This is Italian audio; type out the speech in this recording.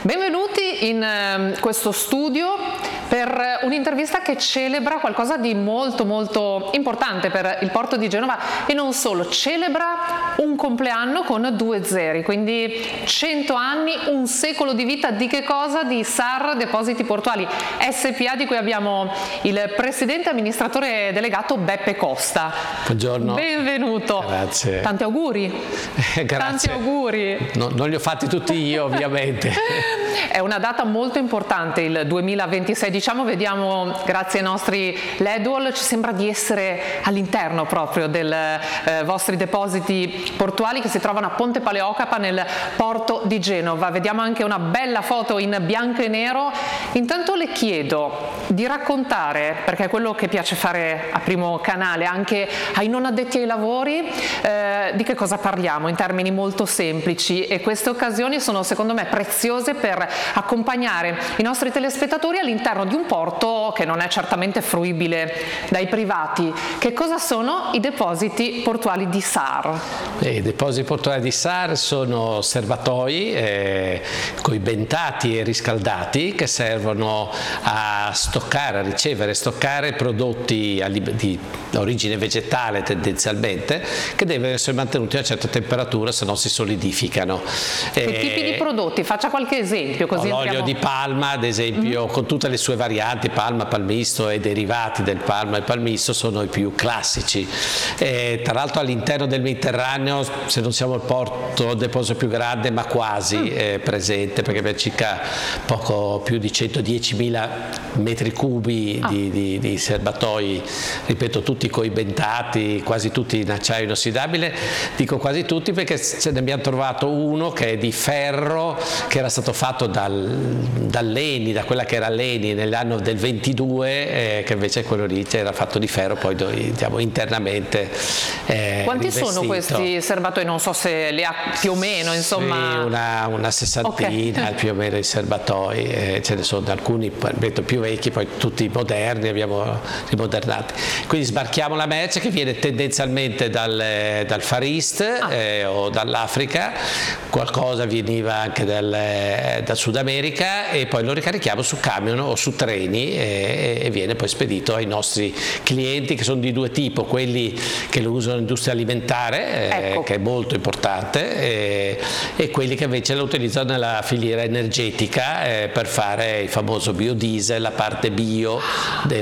Benvenuti in questo studio per un'intervista che celebra qualcosa di molto importante per il porto di Genova e non solo, celebra un compleanno con 2 zeri, quindi 100 anni, un secolo di vita. Di che cosa? Di SAR Depositi Portuali SPA, di cui abbiamo il presidente amministratore delegato Beppe Costa. Buongiorno. Benvenuto. Grazie. Tanti auguri. Grazie. Tanti auguri. Non li ho fatti tutti io, ovviamente. È una data molto importante, il 2026, vediamo grazie ai nostri LED wall, ci sembra di essere all'interno proprio dei vostri depositi portuali che si trovano a Ponte Paleocapa nel porto di Genova. Vediamo anche una bella foto in bianco e nero. Intanto le chiedo di raccontare, perché è quello che piace fare a Primo Canale, anche ai non addetti ai lavori, di che cosa parliamo in termini molto semplici, e queste occasioni sono secondo me preziose per accompagnare i nostri telespettatori all'interno di un porto che non è certamente fruibile dai privati. Che cosa sono i depositi portuali di SAR? I depositi portuali di SAR sono serbatoi coibentati e riscaldati che servono a stoccare, a ricevere e stoccare prodotti di origine vegetale tendenzialmente, che devono essere mantenuti a una certa temperatura, se no si solidificano. Che tipi di prodotti? Faccia qualche esempio così l'olio di palma, ad esempio, con tutte le sue varianti, palma, palmisto e derivati del palma e palmisto sono i più classici. Tra l'altro all'interno del Mediterraneo, se non siamo il porto deposito più grande, ma quasi presente, perché abbiamo circa poco più di 110.000 metri cubi di serbatoi, ripeto, tutti coibentati, quasi tutti in acciaio inossidabile. Dico quasi tutti perché ce ne abbiamo trovato uno che è di ferro, che era stato fatto dall'Eni, da quella che era l'Eni nell'anno del 22, che invece quello lì era fatto di ferro, poi internamente Quanti rivestito. Sono questi serbatoi? Non so se li ha più o meno, insomma. Sì, una sessantina più o meno di serbatoi, ce ne sono alcuni più vecchi, poi tutti moderni, abbiamo rimodernati. Quindi sbarchiamo la merce che viene tendenzialmente dal Far East o dall'Africa, qualcosa veniva anche dal Sud America, e poi lo ricarichiamo su camion o su treni e viene poi spedito ai nostri clienti, che sono di 2 tipi: quelli che lo usano nell'industria alimentare, che è molto importante, e quelli che invece lo utilizzano nella filiera energetica per fare il famoso biodiesel, la parte bio